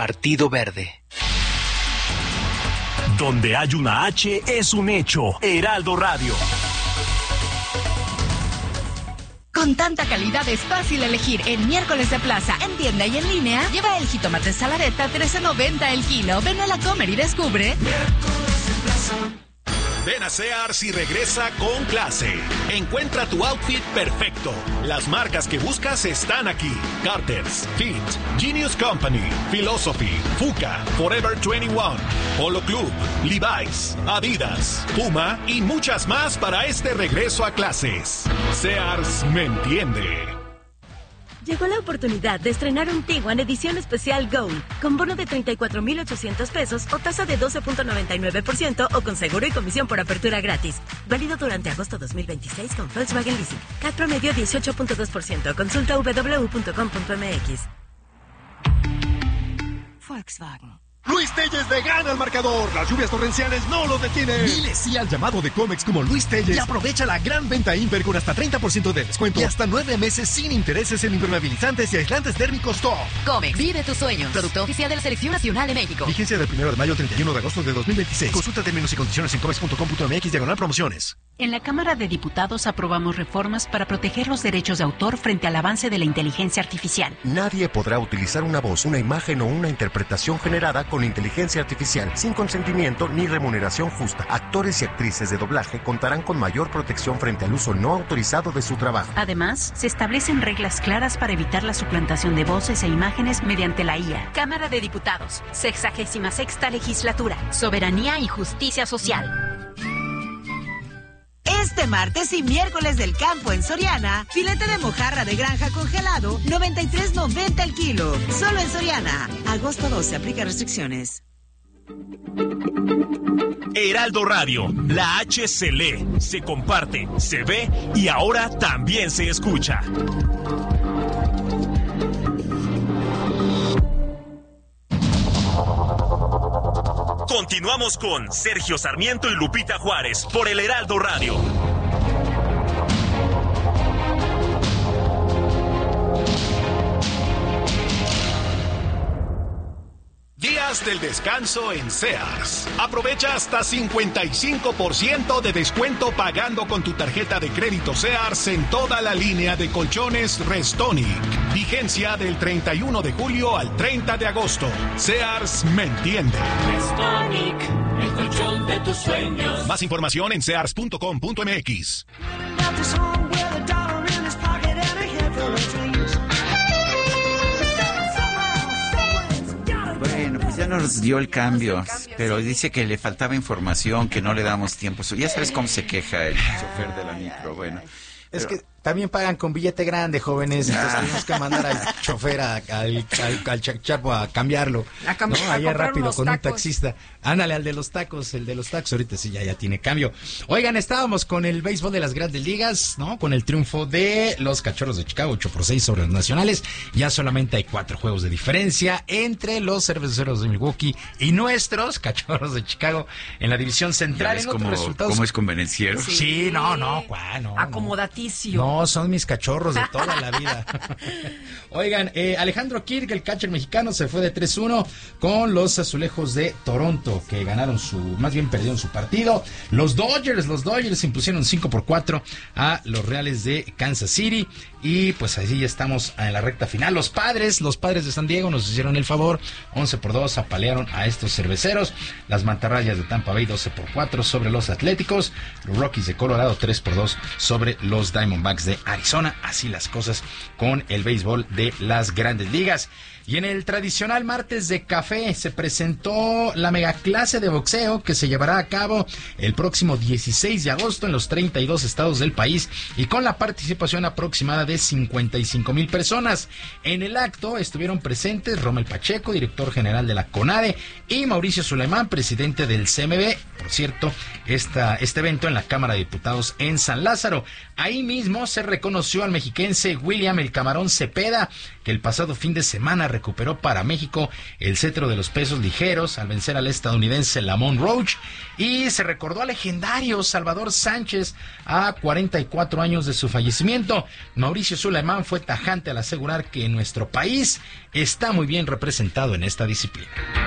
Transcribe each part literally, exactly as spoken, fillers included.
Partido Verde. Donde hay una H es un hecho. Heraldo Radio. Con tanta calidad es fácil elegir. En Miércoles de Plaza, en tienda y en línea, lleva el jitomate salareta trece noventa el kilo. Ven a la Comer y descubre. Miércoles de Plaza. Ven a Sears y regresa con clase. Encuentra tu outfit perfecto. Las marcas que buscas están aquí. Carter's, Fit, Genius Company, Philosophy, Fuka, Forever veintiuno, Polo Club, Levi's, Adidas, Puma y muchas más para este regreso a clases. Sears me entiende. Llegó la oportunidad de estrenar un Tiguan edición especial Gold, con bono de treinta y cuatro mil ochocientos pesos o tasa de doce punto noventa y nueve por ciento o con seguro y comisión por apertura gratis. Válido durante agosto dos mil veintiséis con Volkswagen Leasing. C A T promedio dieciocho punto dos por ciento. Consulta w w w punto com punto m x. Volkswagen. Luis Telles de gana al marcador. Las lluvias torrenciales no lo detienen. Dile sí al llamado de Comex como Luis Telles y aprovecha la gran venta Imper con hasta treinta por ciento de descuento y hasta nueve meses sin intereses en impermeabilizantes y aislantes térmicos Top. Comex, vive tus sueños. Producto oficial de la Selección Nacional de México. Vigencia del primero de mayo al treinta y uno de agosto de dos mil veintiséis. Consulta términos y condiciones en comex punto com punto m x diagonal promociones. En la Cámara de Diputados aprobamos reformas para proteger los derechos de autor frente al avance de la inteligencia artificial. Nadie podrá utilizar una voz, una imagen o una interpretación generada con inteligencia artificial sin consentimiento ni remuneración justa. Actores y actrices de doblaje contarán con mayor protección frente al uso no autorizado de su trabajo. Además, se establecen reglas claras para evitar la suplantación de voces e imágenes mediante la I A. Cámara de Diputados, sexagésima sexta legislatura. Soberanía y justicia social. Este martes y miércoles del campo en Soriana, filete de mojarra de granja congelado, noventa y tres noventa el kilo. Solo en Soriana. Agosto doce, aplica restricciones. Heraldo Radio, la H se lee, se comparte, se ve y ahora también se escucha. Continuamos con Sergio Sarmiento y Lupita Juárez por el Heraldo Radio. Días del descanso en Sears. Aprovecha hasta cincuenta y cinco por ciento de descuento pagando con tu tarjeta de crédito Sears en toda la línea de colchones Restonic. Vigencia del treinta y uno de julio al treinta de agosto. Sears me entiende. Restonic, el colchón de tus sueños. Más información en sears punto com punto m x. Bueno, pues ya nos dio el cambio, pero dice que le faltaba información, que no le damos tiempo. Ya sabes cómo se queja el chofer de la micro, bueno. Es pero... que también pagan con billete grande, jóvenes, entonces tenemos que mandar al chofer, a, al, al, al charpo a cambiarlo, a cam- ¿no? a Allá rápido con tacos. un taxista. Ándale, al de los tacos, el de los tacos, ahorita sí ya, ya tiene cambio. Oigan, estábamos con el béisbol de las Grandes Ligas, ¿no? Con el triunfo de los Cachorros de Chicago, ocho por seis sobre los Nacionales. Ya solamente hay cuatro juegos de diferencia entre los Cerveceros de Milwaukee y nuestros Cachorros de Chicago en la división central. ¿Ves en otros cómo, resultados. cómo es convenenciero? Sí, sí, no, no, ¿cuál? No, Acomodaticio. No, son mis cachorros de toda la vida. Oigan, eh, Alejandro Kirk, el catcher mexicano, se fue de tres uno con los Azulejos de Toronto, que ganaron su, más bien perdieron su partido. Los Dodgers, los Dodgers impusieron cinco por cuatro a los Reales de Kansas City. Y pues así ya estamos en la recta final. Los Padres, los Padres de San Diego nos hicieron el favor, once por dos apalearon a estos cerveceros. Las Mantarrayas de Tampa Bay, doce por cuatro sobre los Atléticos. Los Rockies de Colorado, tres por dos sobre los Diamondbacks de Arizona. Así las cosas con el béisbol de las Grandes Ligas. Y en el tradicional martes de café se presentó la megaclase de boxeo que se llevará a cabo el próximo dieciséis de agosto en los treinta y dos estados del país y con la participación aproximada de cincuenta y cinco mil personas. En el acto estuvieron presentes Rommel Pacheco, director general de la CONADE, y Mauricio Sulaimán, presidente del C M B. Por cierto, esta, este evento en la Cámara de Diputados en San Lázaro. Ahí mismo se reconoció al mexiquense William El Camarón Cepeda, que el pasado fin de semana recuperó para México el cetro de los pesos ligeros al vencer al estadounidense Lamont Roach, y se recordó al legendario Salvador Sánchez a cuarenta y cuatro años de su fallecimiento. Mauricio Mauricio Sulaimán fue tajante al asegurar que nuestro país está muy bien representado en esta disciplina.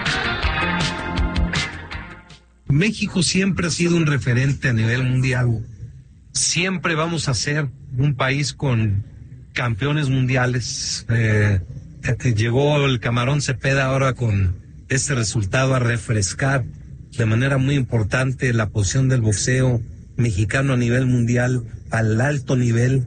México siempre ha sido un referente a nivel mundial. Siempre vamos a ser un país con campeones mundiales. Eh, llegó el Camarón Cepeda ahora con este resultado a refrescar de manera muy importante la posición del boxeo mexicano a nivel mundial, al alto nivel.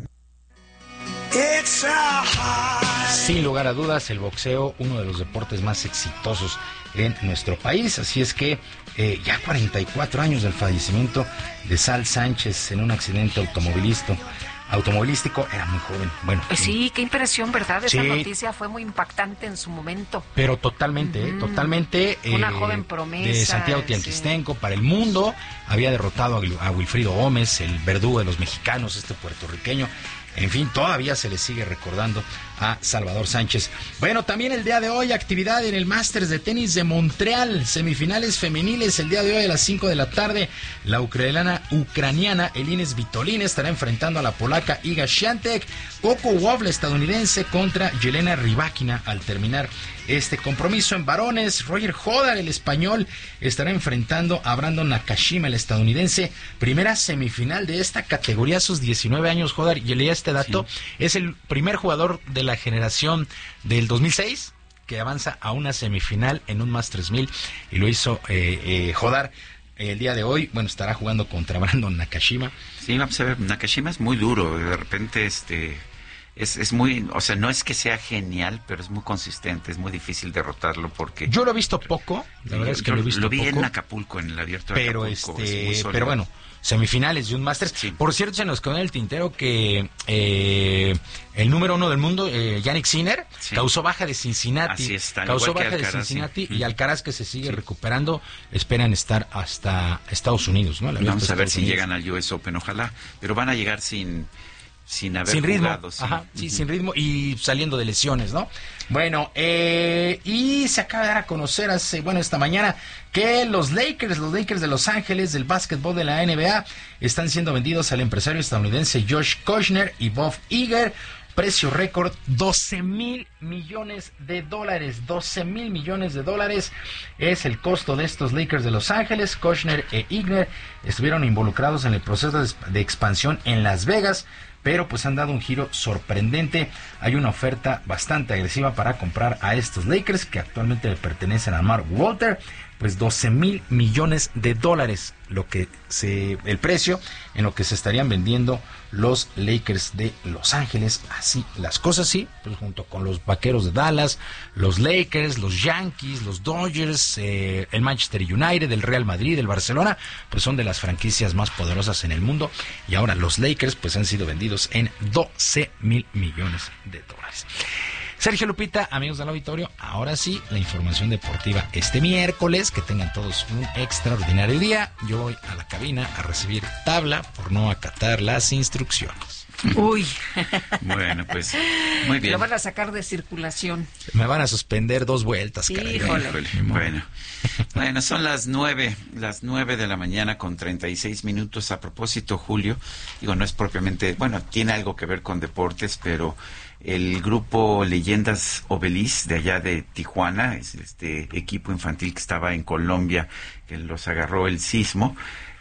Sin lugar a dudas, el boxeo, uno de los deportes más exitosos en nuestro país, así es que eh, ya cuarenta y cuatro años del fallecimiento de Sal Sánchez en un accidente automovilístico. Automovilístico, era muy joven. Bueno, sí, qué impresión, ¿verdad? Esa sí, noticia fue muy impactante en su momento. Pero totalmente, uh-huh. eh, totalmente. Una eh, joven promesa. De Santiago Tianquistenco, sí. Para el mundo. Había derrotado a, a Wilfrido Gómez, el verdugo de los mexicanos, este puertorriqueño. En fin, todavía se le sigue recordando a Salvador Sánchez. Bueno, también el día de hoy, actividad en el Masters de Tenis de Montreal, semifinales femeniles el día de hoy a las cinco de la tarde. La ucraniana, ucraniana Elina Svitolina estará enfrentando a la polaca Iga Świątek. Coco Gauff, la estadounidense, contra Yelena Rybakina al terminar este compromiso. En varones, Roger Hodar, el español, estará enfrentando a Brandon Nakashima, el estadounidense. Primera semifinal de esta categoría a sus diecinueve años, Hodar. Y leía este dato, sí. Es el primer jugador de la generación del dos mil seis que avanza a una semifinal en un Masters mil, y lo hizo eh, eh, Hodar. El día de hoy, bueno, estará jugando contra Brandon Nakashima. Sí, vamos a ver, Nakashima es muy duro, de repente este... Es, es muy, o sea, no es que sea genial, pero es muy consistente, es muy difícil derrotarlo porque... Yo lo he visto poco, la verdad es que lo he visto Lo vi poco, en Acapulco, en el abierto de pero Acapulco. Este, pero bueno, semifinales de un Masters. Sí. Por cierto, se nos quedó en el tintero que eh, el número uno del mundo, eh, Yannick Sinner, sí. causó baja de Cincinnati. Así está, causó baja Alcaraz, de Cincinnati, sí. Y Alcaraz, que se sigue sí. recuperando, esperan estar hasta Estados Unidos, ¿no? Vamos a ver si llegan al U S Open, ojalá, pero van a llegar sin... Sin haber sin ritmo, jugado, sí. Ajá, sí, uh-huh. sin ritmo y saliendo de lesiones, ¿no? Bueno, eh, y se acaba de dar a conocer hace, bueno, esta mañana que los Lakers, los Lakers de Los Ángeles del básquetbol de la N B A están siendo vendidos al empresario estadounidense Josh Kushner y Bob Iger. Precio récord, doce mil millones de dólares. doce mil millones de dólares es el costo de estos Lakers de Los Ángeles. Kushner e Iger estuvieron involucrados en el proceso de expansión en Las Vegas, pero pues han dado un giro sorprendente. Hay una oferta bastante agresiva para comprar a estos Lakers, que actualmente le pertenecen a Mark Walter. Pues doce mil millones de dólares, lo que se, el precio en lo que se estarían vendiendo los Lakers de Los Ángeles. Así las cosas, sí, pues junto con los Vaqueros de Dallas, los Lakers, los Yankees, los Dodgers, eh, el Manchester United, el Real Madrid, el Barcelona, pues son de las franquicias más poderosas en el mundo. Y ahora los Lakers pues han sido vendidos en doce mil millones de dólares. Sergio, Lupita, amigos del auditorio, ahora sí, la información deportiva este miércoles. Que tengan todos un extraordinario día. Yo voy a la cabina a recibir tabla por no acatar las instrucciones. Uy. Bueno, pues, muy bien. Lo van a sacar de circulación. Me van a suspender dos vueltas, caray. Híjole. Híjole. Bueno. Bueno, son las nueve, las nueve de la mañana con treinta y seis minutos. A propósito, Julio, digo, no es propiamente, bueno, tiene algo que ver con deportes, pero el grupo Leyendas Obelis de allá de Tijuana, es este equipo infantil que estaba en Colombia, que los agarró el sismo,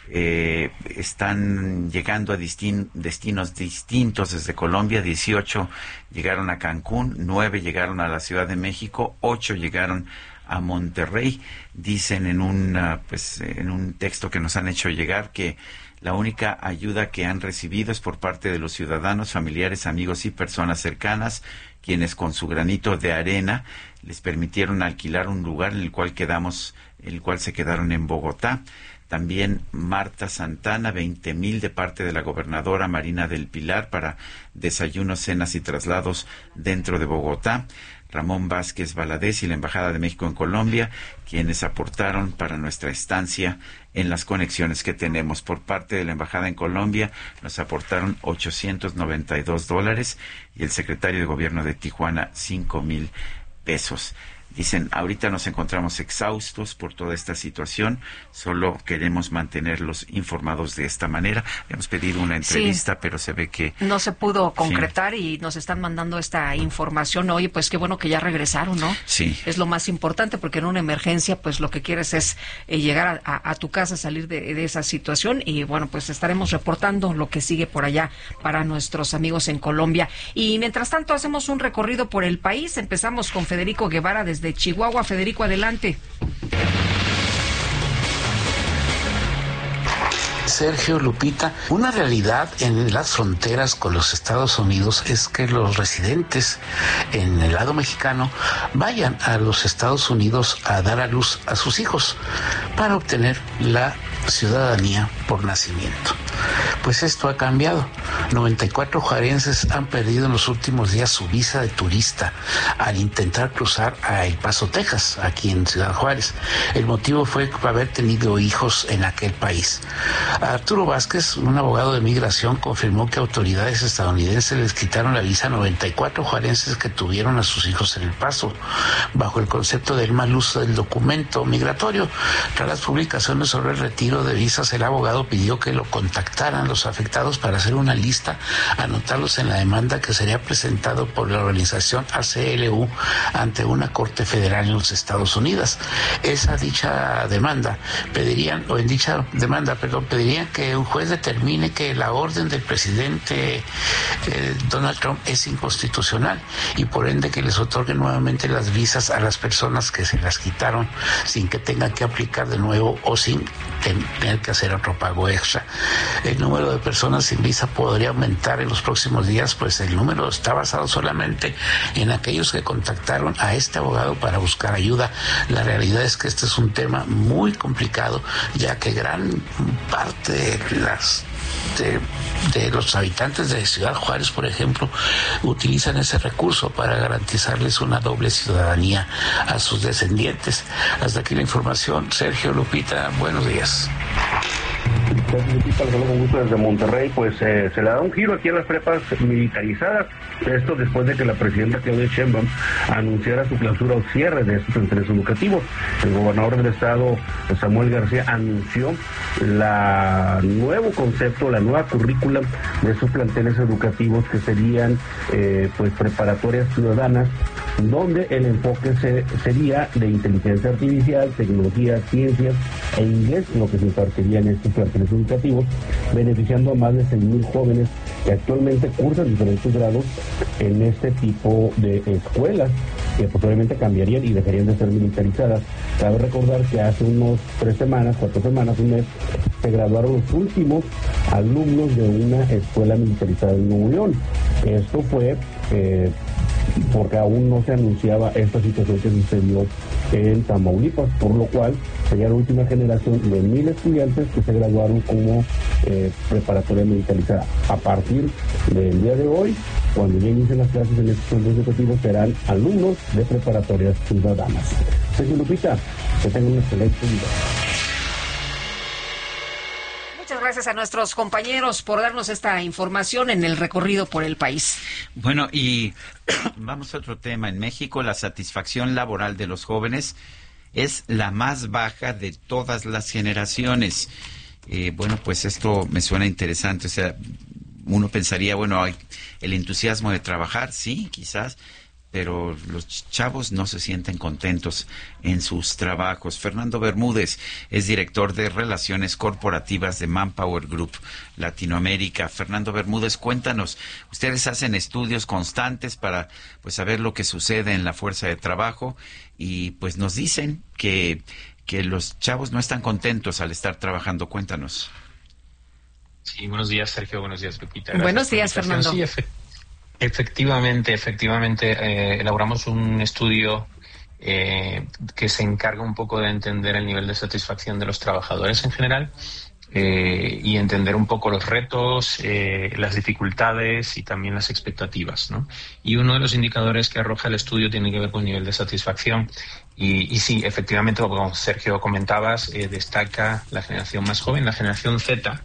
eh, están llegando a distin- destinos distintos desde Colombia. dieciocho llegaron a Cancún, nueve llegaron a la Ciudad de México, ocho llegaron a Monterrey. Dicen en un, uh, pues, en un texto que nos han hecho llegar que la única ayuda que han recibido es por parte de los ciudadanos, familiares, amigos y personas cercanas, quienes con su granito de arena les permitieron alquilar un lugar en el cual quedamos, en el cual se quedaron en Bogotá. También Marta Santana, veinte mil de parte de la gobernadora Marina del Pilar para desayunos, cenas y traslados dentro de Bogotá. Ramón Vázquez Valadez y la Embajada de México en Colombia, quienes aportaron para nuestra estancia en las conexiones que tenemos. Por parte de la Embajada en Colombia nos aportaron ochocientos noventa y dos dólares y el secretario de Gobierno de Tijuana cinco mil pesos. Dicen, ahorita nos encontramos exhaustos por toda esta situación, solo queremos mantenerlos informados de esta manera. Hemos pedido una entrevista, sí, pero se ve que... no se pudo concretar, sí, y nos están mandando esta información. Oye, pues qué bueno que ya regresaron, ¿no? Sí. Es lo más importante, porque en una emergencia, pues lo que quieres es eh, llegar a, a, a tu casa, salir de, de esa situación, y bueno, pues estaremos reportando lo que sigue por allá para nuestros amigos en Colombia. Y mientras tanto, hacemos un recorrido por el país. Empezamos con Federico Guevara desde de Chihuahua. Federico, adelante. Sergio, Lupita, una realidad en las fronteras con los Estados Unidos es que los residentes en el lado mexicano vayan a los Estados Unidos a dar a luz a sus hijos para obtener la ciudadanía por nacimiento. Pues esto ha cambiado. noventa y cuatro juarenses han perdido en los últimos días su visa de turista al intentar cruzar a El Paso, Texas, aquí en Ciudad Juárez. El motivo fue haber tenido hijos en aquel país. Arturo Vázquez, un abogado de migración, confirmó que autoridades estadounidenses les quitaron la visa a noventa y cuatro juarenses que tuvieron a sus hijos en El Paso, bajo el concepto del mal uso del documento migratorio. Tras las publicaciones sobre el retiro de visas, el abogado pidió que lo contactaran los afectados para hacer una lista, anotarlos en la demanda que sería presentado por la organización A C L U ante una corte federal en los Estados Unidos. Esa dicha demanda pedirían, o en dicha demanda, perdón, pedirían que un juez determine que la orden del presidente eh, Donald Trump es inconstitucional y por ende que les otorguen nuevamente las visas a las personas que se las quitaron sin que tengan que aplicar de nuevo o sin tener que hacer otro pago extra. El número de personas sin visa podría aumentar en los próximos días, pues el número está basado solamente en aquellos que contactaron a este abogado para buscar ayuda. La realidad es que este es un tema muy complicado, ya que gran parte de las De, de los habitantes de Ciudad Juárez, por ejemplo, utilizan ese recurso para garantizarles una doble ciudadanía a sus descendientes. Hasta aquí la información. Sergio, Lupita, buenos días. Lupita, les hablo con gusto desde Monterrey. Pues eh, se le da un giro aquí a las prepas militarizadas. Esto después de que la presidenta Claudia Sheinbaum anunciara su clausura o cierre de estos centros educativos. El gobernador del estado, Samuel García, anunció la nuevo concepto, la nueva currícula de esos planteles educativos que serían eh, pues preparatorias ciudadanas, donde el enfoque se, sería de inteligencia artificial, tecnología, ciencias e inglés, lo que se impartiría en estos planteles educativos, beneficiando a más de seis mil jóvenes que actualmente cursan diferentes grados en este tipo de escuelas, que posiblemente cambiarían y dejarían de ser militarizadas. Cabe recordar que hace unos tres semanas, cuatro semanas, un mes, se graduaron los últimos alumnos de una escuela militarizada en Nuevo León. Esto fue eh, porque aún no se anunciaba esta situación que sucedió en Tamaulipas, por lo cual sería la última generación de mil estudiantes que se graduaron como eh, preparatoria militarizada. A partir del día de hoy, cuando ya inicien las clases en estos centros educativos, serán alumnos de preparatorias ciudadanas. Sergio, Lupita, que tengan un excelente día. Muchas gracias a nuestros compañeros por darnos esta información en el recorrido por el país. Bueno, y vamos a otro tema. En México, la satisfacción laboral de los jóvenes es la más baja de todas las generaciones. Eh, bueno, pues esto me suena interesante. O sea, uno pensaría, bueno, hay el entusiasmo de trabajar, sí, quizás, pero los chavos no se sienten contentos en sus trabajos. Fernando Bermúdez es director de Relaciones Corporativas de Manpower Group Latinoamérica. Fernando Bermúdez, cuéntanos, ustedes hacen estudios constantes para pues saber lo que sucede en la fuerza de trabajo y pues nos dicen que, que los chavos no están contentos al estar trabajando. Cuéntanos. Sí, buenos días, Sergio. Buenos días, Lupita. Buenos días, Fernando. Sí, efe- efectivamente, efectivamente, eh, elaboramos un estudio eh, que se encarga un poco de entender el nivel de satisfacción de los trabajadores en general eh, y entender un poco los retos, eh, las dificultades y también las expectativas, ¿no? Y uno de los indicadores que arroja el estudio tiene que ver con el nivel de satisfacción. Y, y sí, efectivamente, como Sergio comentabas, eh, destaca la generación más joven, la generación Z,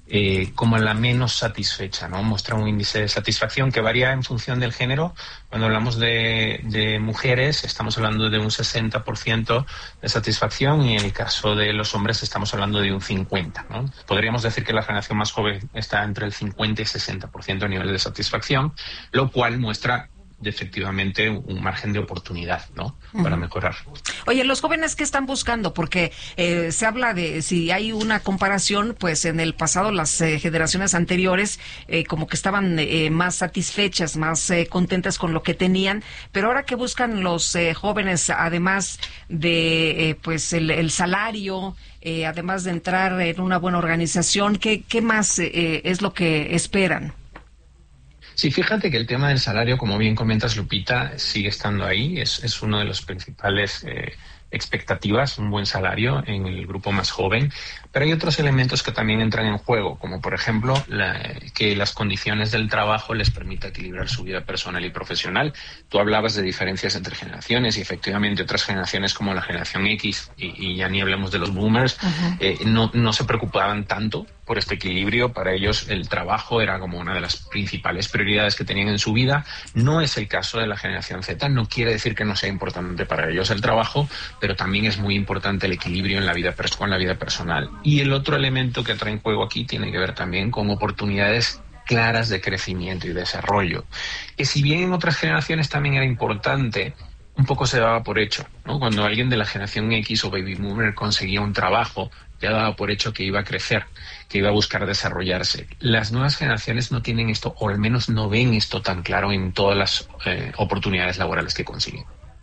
eh, como la menos satisfecha, ¿no? Muestra un índice de satisfacción que varía en función del género. Cuando hablamos de, de mujeres, estamos hablando de un sesenta por ciento de satisfacción, y en el caso de los hombres estamos hablando de un cincuenta por ciento, ¿no? Podríamos decir que la generación más joven está entre el cincuenta y sesenta por ciento a nivel de satisfacción, lo cual muestra de efectivamente un margen de oportunidad, ¿no? Para mejorar. Oye, los jóvenes, ¿qué están buscando? Porque eh, se habla de, si hay una comparación, pues en el pasado las eh, generaciones anteriores eh, como que estaban eh, más satisfechas, más eh, contentas con lo que tenían, pero ahora que buscan los eh, jóvenes, además de eh, pues el, el salario, eh, además de entrar en una buena organización, ¿qué, qué más eh, es lo que esperan? Sí, fíjate que el tema del salario, como bien comentas, Lupita, sigue estando ahí. Es, es uno de los principales eh, expectativas, un buen salario en el grupo más joven. Pero hay otros elementos que también entran en juego, como por ejemplo la, que las condiciones del trabajo les permita equilibrar su vida personal y profesional. Tú hablabas de diferencias entre generaciones, y efectivamente otras generaciones como la generación X, y, y ya ni hablemos de los boomers, uh-huh. eh, no, no se preocupaban tanto por este equilibrio. Para ellos el trabajo era como una de las principales prioridades que tenían en su vida. No es el caso de la generación Z. No quiere decir que no sea importante para ellos el trabajo, pero también es muy importante el equilibrio en la vida, con la vida personal. Y el otro elemento que trae en juego aquí tiene que ver también con oportunidades claras de crecimiento y desarrollo, que si bien en otras generaciones también era importante, un poco se daba por hecho, ¿no? Cuando alguien de la generación X o Baby Boomer conseguía un trabajo, ya daba por hecho que iba a crecer, que iba a buscar desarrollarse. Las nuevas generaciones no tienen esto, o al menos no ven esto tan claro en todas las eh, oportunidades laborales que consiguen.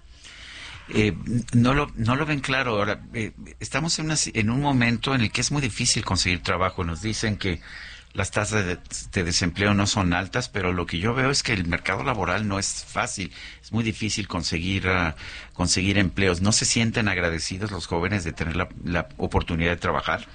Eh, no lo no lo ven claro. Ahora eh, estamos en, una, en un momento en el que es muy difícil conseguir trabajo. Nos dicen que las tasas de, de desempleo no son altas, pero lo que yo veo es que el mercado laboral no es fácil. Es muy difícil conseguir uh, conseguir empleos. ¿No se sienten agradecidos los jóvenes de tener la, la oportunidad de trabajar?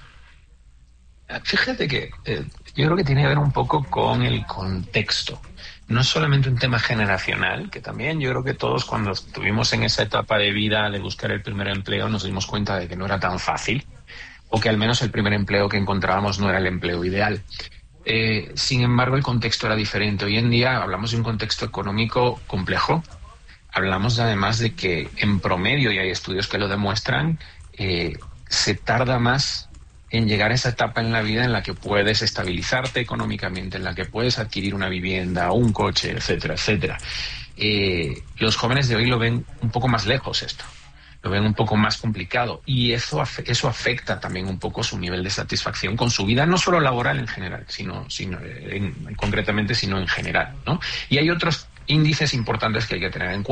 Fíjate que eh, yo creo que tiene que ver un poco con el contexto. No es solamente un tema generacional, que también yo creo que todos cuando estuvimos en esa etapa de vida de buscar el primer empleo nos dimos cuenta de que no era tan fácil, o que al menos el primer empleo que encontrábamos no era el empleo ideal. Eh, sin embargo, el contexto era diferente. Hoy en día hablamos de un contexto económico complejo. Hablamos además de que en promedio, y hay estudios que lo demuestran, eh, se tarda más en llegar a esa etapa en la vida en la que puedes estabilizarte económicamente, en la que puedes adquirir una vivienda, un coche, etcétera, etcétera. Eh, los jóvenes de hoy lo ven un poco más lejos esto, lo ven un poco más complicado, y eso, eso afecta también un poco su nivel de satisfacción con su vida, no solo laboral en general, sino, sino en, concretamente, sino en general, ¿no? Y hay otros índices importantes que hay que tener en cuenta.